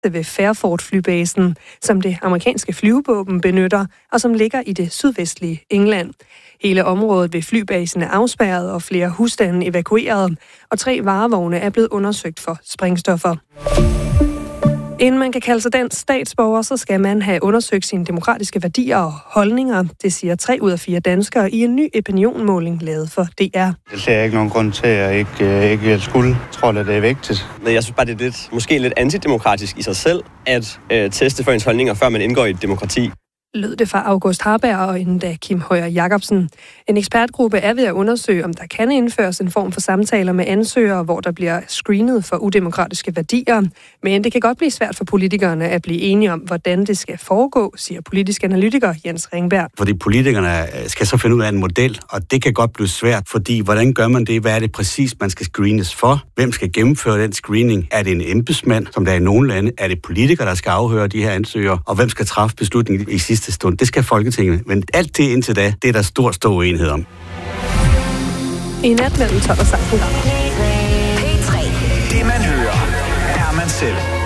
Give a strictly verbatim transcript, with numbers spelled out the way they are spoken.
ved Fairford-flybasen, som det amerikanske flyvevåben benytter, og som ligger i det sydvestlige England. Hele området ved flybasen er afspærret og flere husstande evakueret, og tre varevogne er blevet undersøgt for sprængstoffer. Inden man kan kalde sig dansk statsborger, så skal man have undersøgt sine demokratiske værdier og holdninger. Det siger tre ud af fire danskere i en ny opinionmåling lavet for D R. Det ser jeg ikke nogen grund til, at jeg ikke, ikke skulle. Jeg tror, at det er vigtigt. Men jeg synes bare, det er lidt, måske lidt antidemokratisk i sig selv, at øh, teste for ens holdninger, før man indgår i et demokrati. Lød det fra August Harberg og inden da Kim Højer Jacobsen. En ekspertgruppe er ved at undersøge, om der kan indføres en form for samtaler med ansøgere, hvor der bliver screenet for udemokratiske værdier. Men det kan godt blive svært for politikerne at blive enige om, hvordan det skal foregå, siger politisk analytiker Jens Ringberg. Fordi politikerne skal så finde ud af en model, og det kan godt blive svært, fordi hvordan gør man det? Hvad er det præcis, man skal screenes for? Hvem skal gennemføre den screening? Er det en embedsmand, som der er i nogle lande? Er det politikere, der skal afhøre de her ansøgere? Og hvem skal træffe beslutningen i sidste stund? Det skal Folketinget. Men alt det indtil da, det er der stor, stor uenighed om. I nat mellem tolv og seksten grader. Det man hører, er man selv.